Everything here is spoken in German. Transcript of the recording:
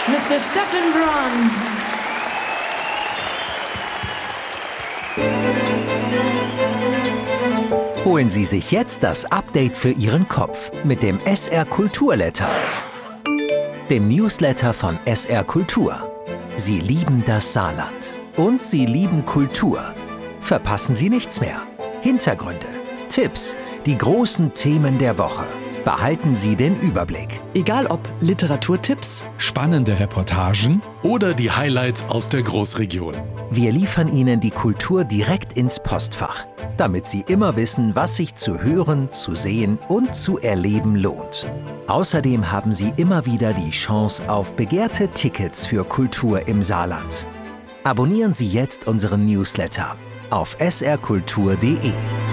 Mr. Stefan Braun. Holen Sie sich jetzt das Update für Ihren Kopf mit dem SR Kulturletter, dem Newsletter von SR Kultur. Sie lieben das Saarland und Sie lieben Kultur. Verpassen Sie nichts mehr. Hintergründe, Tipps, die großen Themen der Woche. Behalten Sie den Überblick. Egal ob Literaturtipps, spannende Reportagen oder die Highlights aus der Großregion. Wir liefern Ihnen die Kultur direkt ins Postfach, damit Sie immer wissen, was sich zu hören, zu sehen und zu erleben lohnt. Außerdem haben Sie immer wieder die Chance auf begehrte Tickets für Kultur im Saarland. Abonnieren Sie jetzt unseren Newsletter auf srkultur.de.